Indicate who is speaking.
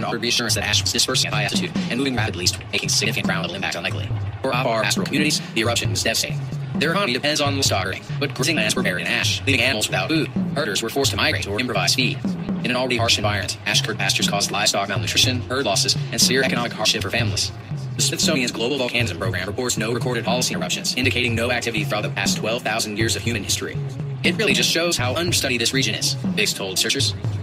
Speaker 1: offered reassurance that ash was dispersing at high altitude and moving rapidly east, making significant ground-level impact unlikely. For our pastoral communities, the eruption was devastating. Their economy depends on livestock, but grazing lands were buried in ash, leaving animals without food. Herders were forced to migrate or improvise feed. In an already harsh environment, ash-covered pastures caused livestock malnutrition, herd losses, and severe economic hardship for families. The Smithsonian's Global Volcanism Program reports no recorded Holocene eruptions, indicating no activity throughout the past 12,000 years of human history. It really just shows how understudied this region is, Biggs told researchers.